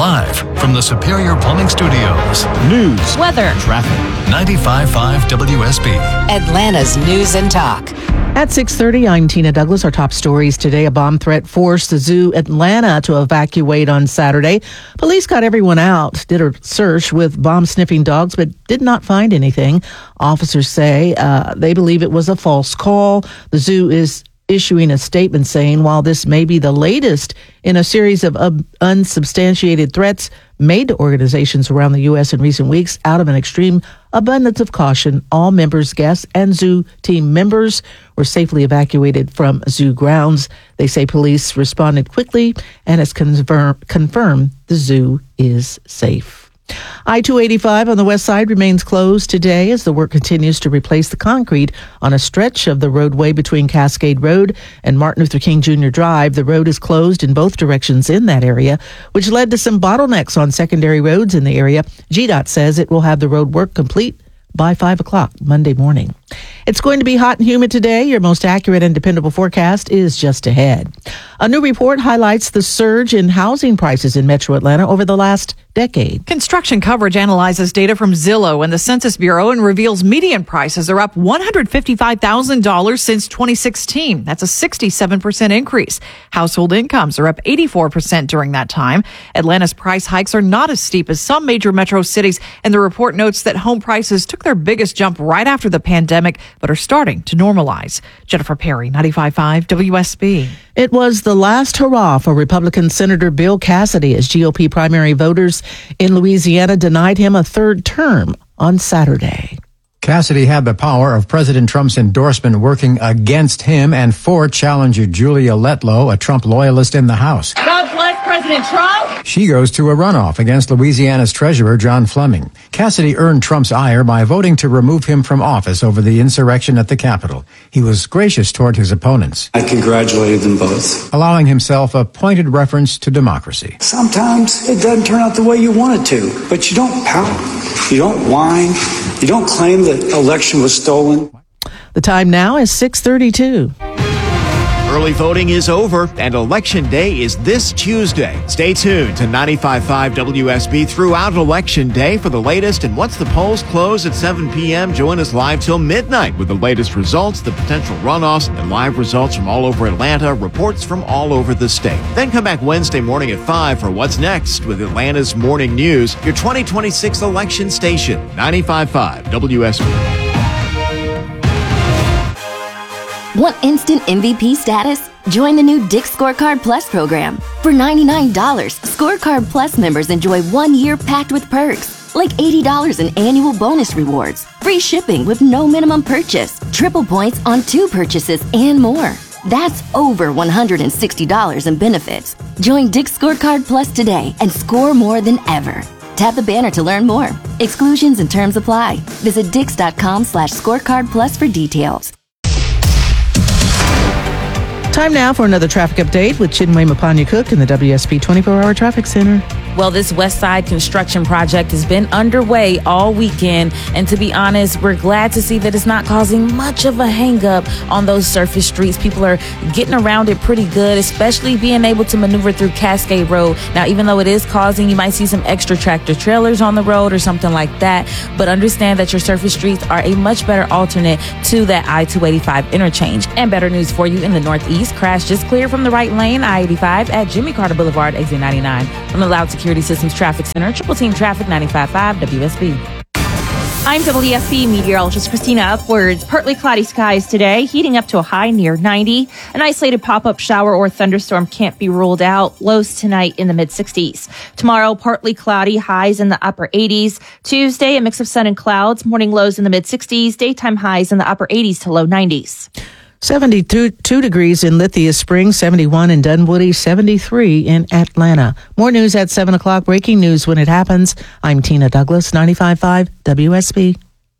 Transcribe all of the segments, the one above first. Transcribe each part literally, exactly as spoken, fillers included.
Live from the Superior Plumbing Studios. News, weather, traffic. ninety-five point five W S B. Atlanta's News and Talk. At six thirty, I'm Tina Douglas. Our top stories today. A bomb threat forced the Zoo Atlanta to evacuate on Saturday. Police got everyone out, did a search with bomb-sniffing dogs, but did not find anything. Officers say uh, they believe it was a false call. The zoo is issuing a statement saying while this may be the latest in a series of uh, unsubstantiated threats made to organizations around the U S in recent weeks, out of an extreme abundance of caution, all members, guests, and zoo team members were safely evacuated from zoo grounds. They say police responded quickly and has confirm, confirmed the zoo is safe. I two eighty-five on the west side remains closed today as the work continues to replace the concrete on a stretch of the roadway between Cascade Road and Martin Luther King Junior Drive. The road is closed in both directions in that area, which led to some bottlenecks on secondary roads in the area. G DOT says it will have the road work complete by five o'clock Monday morning. It's going to be hot and humid today. Your most accurate and dependable forecast is just ahead. A new report highlights the surge in housing prices in Metro Atlanta over the last decade. Construction Coverage analyzes data from Zillow and the Census Bureau and reveals median prices are up one hundred fifty-five thousand dollars since twenty sixteen. That's a sixty-seven percent increase. Household incomes are up eighty-four percent during that time. Atlanta's price hikes are not as steep as some major metro cities, and the report notes that home prices took their biggest jump right after the pandemic, but are starting to normalize. Jennifer Perry, ninety-five point five W S B. It was the last hurrah for Republican Senator Bill Cassidy as G O P primary voters in Louisiana denied him a third term on Saturday. Cassidy had the power of President Trump's endorsement working against him and for challenger Julia Letlow, a Trump loyalist in the House. God bless President Trump. She goes to a runoff against Louisiana's treasurer, John Fleming. Cassidy earned Trump's ire by voting to remove him from office over the insurrection at the Capitol. He was gracious toward his opponents. I congratulated them both, allowing himself a pointed reference to democracy. Sometimes it doesn't turn out the way you want it to, but you don't pout, you don't whine, you don't claim that the election was stolen. The time now is six thirty-two. Early voting is over, and Election Day is this Tuesday. Stay tuned to ninety-five point five W S B throughout Election Day for the latest. And once the polls close at seven p.m., join us live till midnight with the latest results, the potential runoffs, and live results from all over Atlanta, reports from all over the state. Then come back Wednesday morning at five for What's Next with Atlanta's Morning News, your twenty twenty-six election station, ninety-five point five W S B. Want instant M V P status? Join the new Dick's Scorecard Plus program. For ninety-nine dollars, Scorecard Plus members enjoy one year packed with perks, like eighty dollars in annual bonus rewards, free shipping with no minimum purchase, triple points on two purchases, and more. That's over one hundred sixty dollars in benefits. Join Dick's Scorecard Plus today and score more than ever. Tap the banner to learn more. Exclusions and terms apply. Visit dix.com slash scorecard plus for details. Time now for another traffic update with Chinwe Mapanya-Cook in the W S B twenty-four hour Traffic Center. Well, this West Side construction project has been underway all weekend, and to be honest, we're glad to see that it's not causing much of a hang-up on those surface streets. People are getting around it pretty good, especially being able to maneuver through Cascade Road. Now, even though it is causing, you might see some extra tractor trailers on the road or something like that, but understand that your surface streets are a much better alternate to that I two eighty-five interchange. And better news for you in the Northeast, crash just cleared from the right lane, I eighty-five at Jimmy Carter Boulevard, exit ninety-nine. From the Loud Security Systems Traffic Center, Triple Team Traffic, ninety-five point five W S B. I'm W S B meteorologist Christina Upwards. Partly cloudy skies today, heating up to a high near ninety. An isolated pop-up shower or thunderstorm can't be ruled out. Lows tonight in the mid-sixties. Tomorrow, partly cloudy, highs in the upper eighties. Tuesday, a mix of sun and clouds. Morning lows in the mid-sixties. Daytime highs in the upper eighties to low nineties. seventy-two degrees in Lithia Springs, seventy-one in Dunwoody, seventy-three in Atlanta. More news at seven o'clock. Breaking news when it happens. I'm Tina Douglas, ninety-five point five W S B.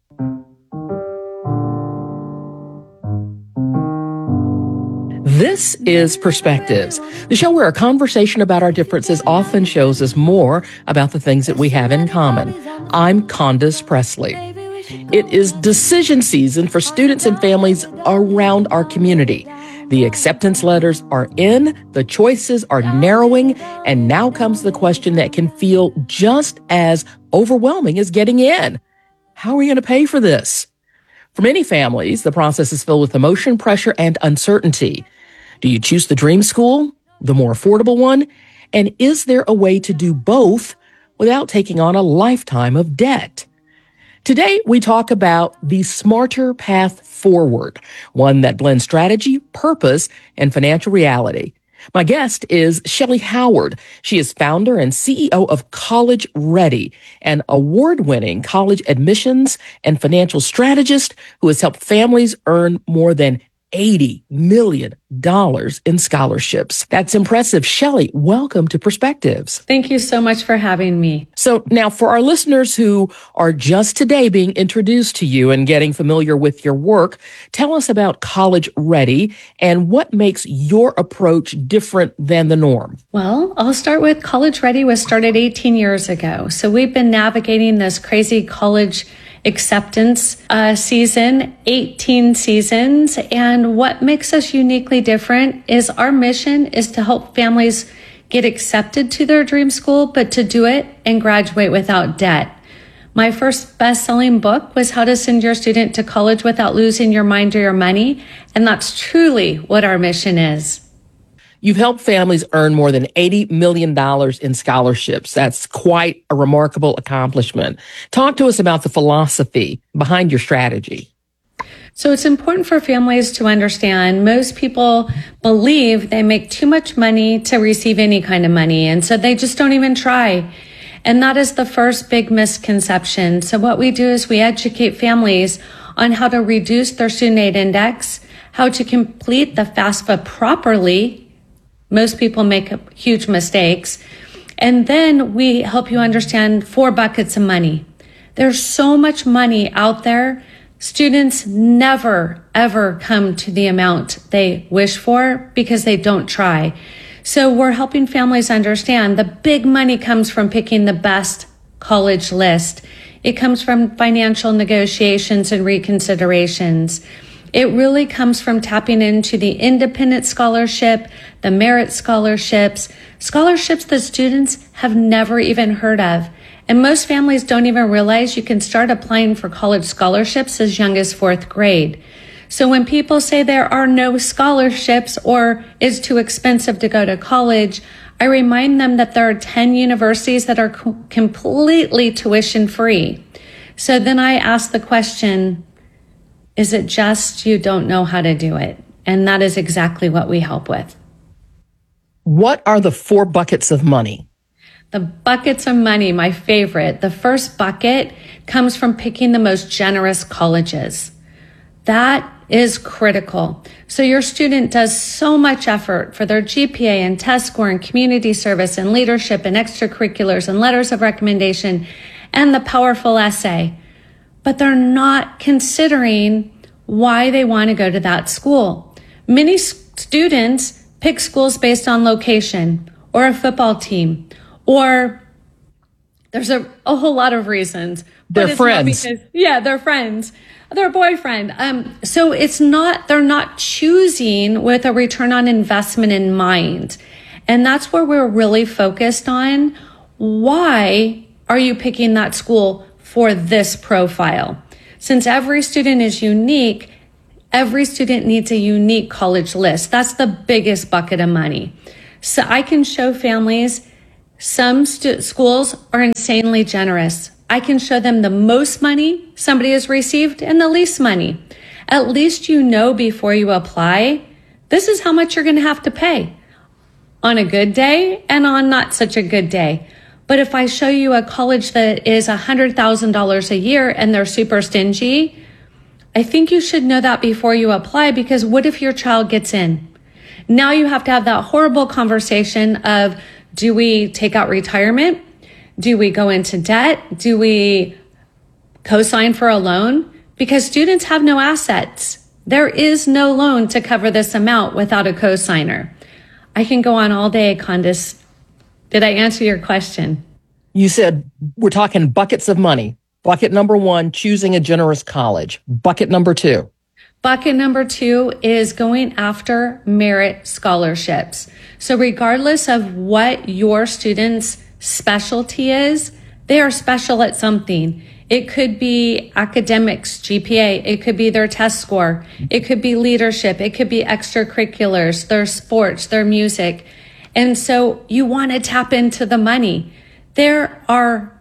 This is Perspectives, the show where a conversation about our differences often shows us more about the things that we have in common. I'm Candace Presley. It is decision season for students and families around our community. The acceptance letters are in, the choices are narrowing, and now comes the question that can feel just as overwhelming as getting in. How are we going to pay for this? For many families, the process is filled with emotion, pressure, and uncertainty. Do you choose the dream school, the more affordable one? And is there a way to do both without taking on a lifetime of debt? Today, we talk about the smarter path forward, one that blends strategy, purpose, and financial reality. My guest is Shelley Howard. She is founder and C E O of College Ready, an award-winning college admissions and financial strategist who has helped families earn more than eighty million dollars in scholarships. That's impressive. Shelley, welcome to Perspectives. Thank you so much for having me. So now for our listeners who are just today being introduced to you and getting familiar with your work, tell us about College Ready and what makes your approach different than the norm. Well, I'll start with College Ready was started eighteen years ago. So we've been navigating this crazy college acceptance uh, season, eighteen seasons. And what makes us uniquely different is our mission is to help families get accepted to their dream school, but to do it and graduate without debt. My first best-selling book was How to Send Your Student to College Without Losing Your Mind or Your Money. And that's truly what our mission is. You've helped families earn more than eighty million dollars in scholarships. That's quite a remarkable accomplishment. Talk to us about the philosophy behind your strategy. So it's important for families to understand most people believe they make too much money to receive any kind of money, and so they just don't even try. And that is the first big misconception. So what we do is we educate families on how to reduce their student aid index, how to complete the FAFSA properly. Most people make huge mistakes. And then we help you understand four buckets of money. There's so much money out there. Students never, ever come to the amount they wish for because they don't try. So we're helping families understand the big money comes from picking the best college list. It comes from financial negotiations and reconsiderations. It really comes from tapping into the independent scholarship, the merit scholarships, scholarships that students have never even heard of. And most families don't even realize you can start applying for college scholarships as young as fourth grade. So when people say there are no scholarships or it's too expensive to go to college, I remind them that there are ten universities that are co- completely tuition free. So then I ask the question, is it just you don't know how to do it? And that is exactly what we help with. What are the four buckets of money? The buckets of money, my favorite. The first bucket comes from picking the most generous colleges. That is critical. So your student does so much effort for their G P A and test score and community service and leadership and extracurriculars and letters of recommendation and the powerful essay. But they're not considering why they want to go to that school. Many students pick schools based on location or a football team, or there's a, a whole lot of reasons. They're friends. Because, yeah, they're friends. Their boyfriend. Um, so it's not, they're not choosing with a return on investment in mind. And that's where we're really focused on. Why are you picking that school for this profile? Since every student is unique, every student needs a unique college list. That's the biggest bucket of money. So I can show families some stu- schools are insanely generous. I can show them the most money somebody has received and the least money. At least you know before you apply, this is how much you're going to have to pay on a good day and on not such a good day. But if I show you a college that is one hundred thousand dollars a year and they're super stingy, I think you should know that before you apply, because what if your child gets in? Now you have to have that horrible conversation of, do we take out retirement? Do we go into debt? Do we co-sign for a loan? Because students have no assets. There is no loan to cover this amount without a co-signer. I can go on all day, Candace. Did I answer your question? You said we're talking buckets of money. Bucket number one, choosing a generous college. Bucket number two. Bucket number two is going after merit scholarships. So regardless of what your student's specialty is, they are special at something. It could be academics, G P A. It could be their test score. It could be leadership. It could be extracurriculars, their sports, their music. And so you want to tap into the money. There are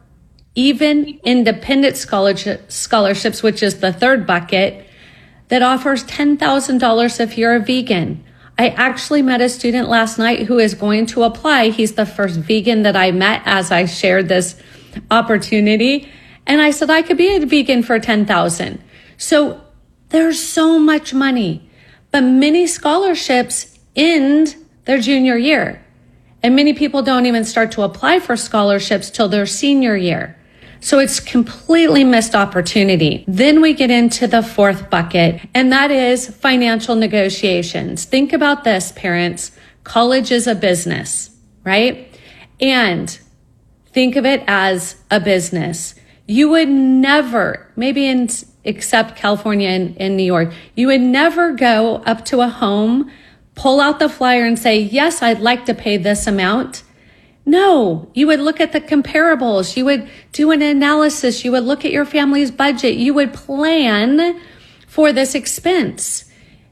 even independent scholarship, scholarships, which is the third bucket, that offers ten thousand dollars if you're a vegan. I actually met a student last night who is going to apply. He's the first vegan that I met as I shared this opportunity. And I said, I could be a vegan for ten thousand dollars. So there's so much money, but many scholarships end their junior year. And many people don't even start to apply for scholarships till their senior year. So it's completely missed opportunity. Then we get into the fourth bucket, and that is financial negotiations. Think about this, parents. College is a business, right? And think of it as a business. You would never, maybe in, except California and, and New York, you would never go up to a home, pull out the flyer and say, yes, I'd like to pay this amount. No, you would look at the comparables. You would do an analysis. You would look at your family's budget. You would plan for this expense.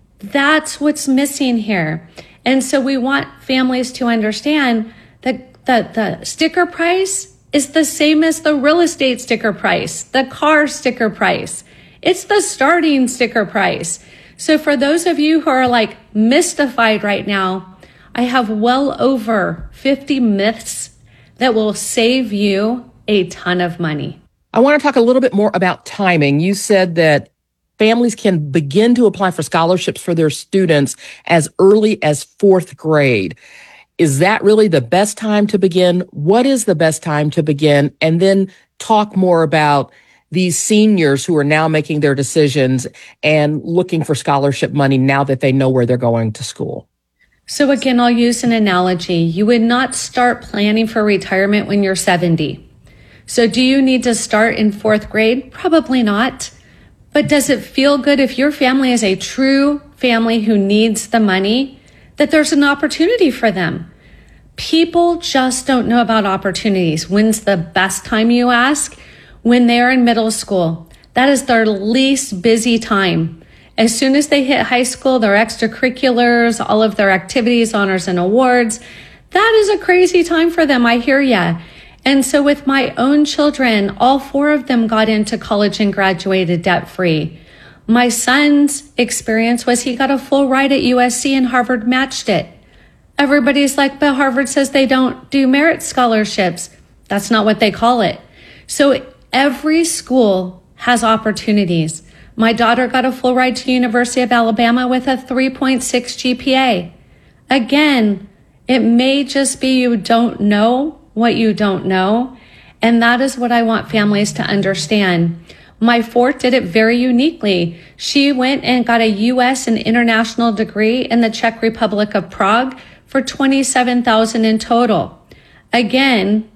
That's what's missing here. And so we want families to understand that the, the sticker price is the same as the real estate sticker price, the car sticker price. It's the starting sticker price. So for those of you who are like mystified right now, I have well over fifty myths that will save you a ton of money. I want to talk a little bit more about timing. You said that families can begin to apply for scholarships for their students as early as fourth grade. Is that really the best time to begin? What is the best time to begin? And then talk more about these seniors who are now making their decisions and looking for scholarship money now that they know where they're going to school. So again, I'll use an analogy. You would not start planning for retirement when you're seventy. So do you need to start in fourth grade? Probably not. But does it feel good if your family is a true family who needs the money, that there's an opportunity for them? People just don't know about opportunities. When's the best time, you ask? When they're in middle school. That is their least busy time. As soon as they hit high school, their extracurriculars, all of their activities, honors, and awards, that is a crazy time for them. I hear ya. And so with my own children, all four of them got into college and graduated debt-free. My son's experience was he got a full ride at U S C and Harvard matched it. Everybody's like, but Harvard says they don't do merit scholarships. That's not what they call it. So every school has opportunities. My daughter got a full ride to University of Alabama with a three point six G P A. Again, it may just be you don't know what you don't know. And that is what I want families to understand. My fourth did it very uniquely. She went and got a U S and international degree in the Czech Republic of Prague for twenty-seven thousand dollars in total. Again,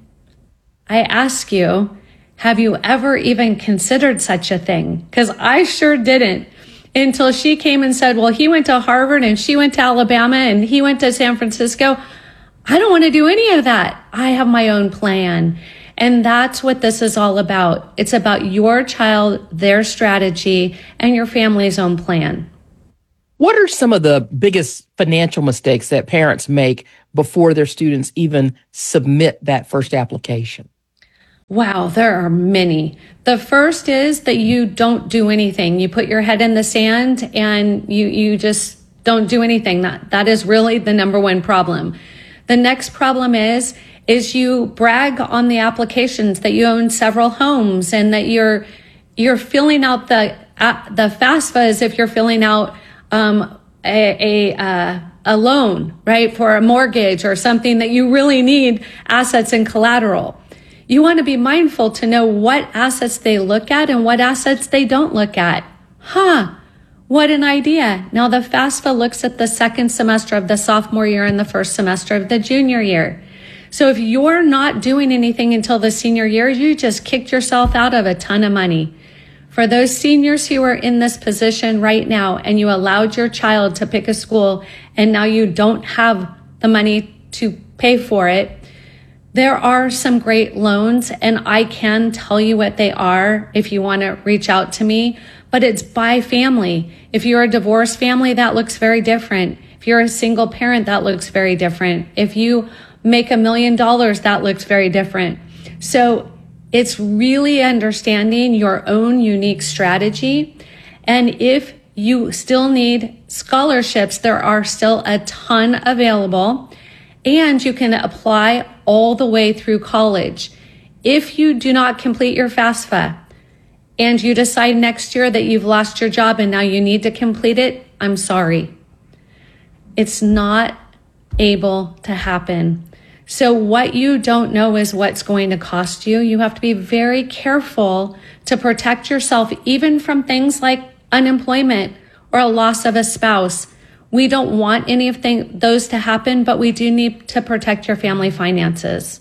I ask you, have you ever even considered such a thing? Because I sure didn't until she came and said, well, he went to Harvard and she went to Alabama and he went to San Francisco. I don't want to do any of that. I have my own plan. And that's what this is all about. It's about your child, their strategy, and your family's own plan. What are some of the biggest financial mistakes that parents make before their students even submit that first application? Wow, there are many. The first is that you don't do anything. You put your head in the sand and you, you just don't do anything. That, that is really the number one problem. The next problem is, is you brag on the applications that you own several homes and that you're, you're filling out the, uh, the FAFSA as if you're filling out, um, a, a, uh, a loan, right? For a mortgage or something that you really need assets and collateral. You want to be mindful to know what assets they look at and what assets they don't look at. Huh, what an idea. Now the FAFSA looks at the second semester of the sophomore year and the first semester of the junior year. So if you're not doing anything until the senior year, you just kicked yourself out of a ton of money. For those seniors who are in this position right now and you allowed your child to pick a school and now you don't have the money to pay for it, there are some great loans, and I can tell you what they are if you want to reach out to me, but it's by family. If you're a divorced family, that looks very different. If you're a single parent, that looks very different. If you make a million dollars, that looks very different. So it's really understanding your own unique strategy. And if you still need scholarships, there are still a ton available, and you can apply all the way through college. If you do not complete your FAFSA and you decide next year that you've lost your job and now you need to complete it, I'm sorry. It's not able to happen. So what you don't know is what's going to cost you. You have to be very careful to protect yourself, even from things like unemployment or a loss of a spouse. We don't want any of th- those to happen, but we do need to protect your family finances.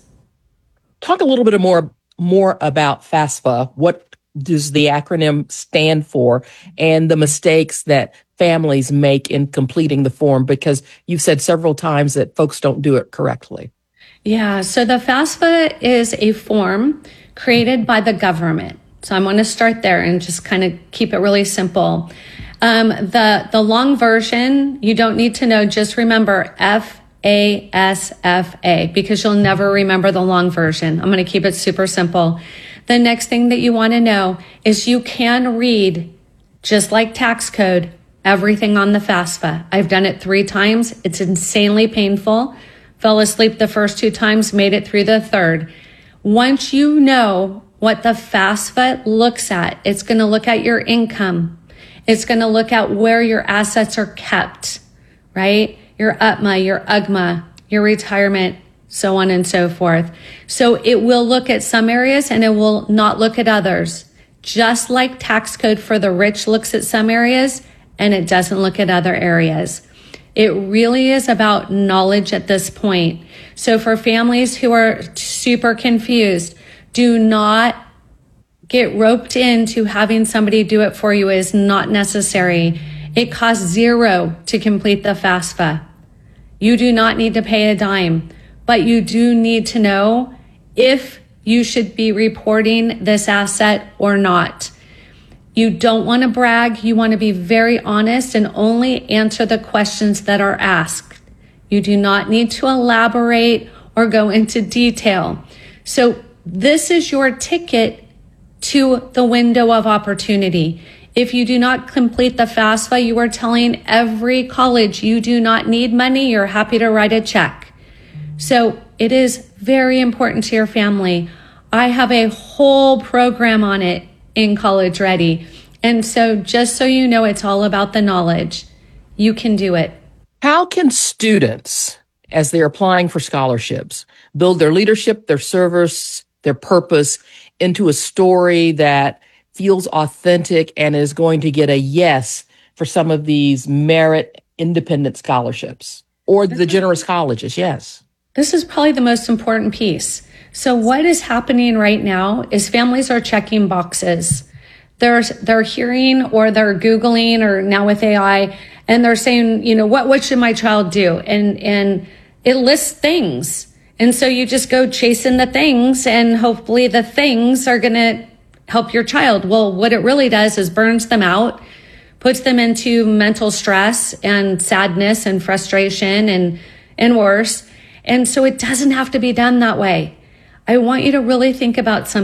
Talk a little bit more, more about FAFSA. What does the acronym stand for, and the mistakes that families make in completing the form? Because you've said several times that folks don't do it correctly. Yeah, so the FAFSA is a form created by the government. So I'm going to start there and just kind of keep it really simple. Um, the, the long version, you don't need to know, just remember F A S F A, because you'll never remember the long version. I'm going to keep it super simple. The next thing that you want to know is you can read, just like tax code, everything on the FAFSA. I've done it three times. It's insanely painful. Fell asleep the first two times, made it through the third. Once you know what the FAFSA looks at, it's going to look at your income. It's going to look at where your assets are kept, right? Your U T M A, your U G M A, your retirement, so on and so forth. So it will look at some areas and it will not look at others. Just like tax code for the rich looks at some areas and it doesn't look at other areas. It really is about knowledge at this point. So for families who are super confused, do not get roped into having somebody do it for you. It is not necessary. It costs zero to complete the FAFSA. You do not need to pay a dime, but you do need to know if you should be reporting this asset or not. You don't want to brag. You want to be very honest and only answer the questions that are asked. You do not need to elaborate or go into detail. So this is your ticket to the window of opportunity. If you do not complete the FAFSA, you are telling every college you do not need money. You're happy to write a check. So it is very important to your family. I have a whole program on it in College Ready. And so just so you know, it's all about the knowledge. You can do it. How can students, as they're applying for scholarships, build their leadership, their service, their purpose into a story that feels authentic and is going to get a yes for some of these merit independent scholarships or the generous colleges? Yes. This is probably the most important piece. So what is happening right now is families are checking boxes. They're, they're hearing or they're Googling or now with A I, and they're saying, you know, what, what should my child do? And, and it lists things. And so you just go chasing the things and hopefully the things are going to help your child. Well, what it really does is burns them out, puts them into mental stress and sadness and frustration and, and worse. And so it doesn't have to be done that way. I want you to really think about some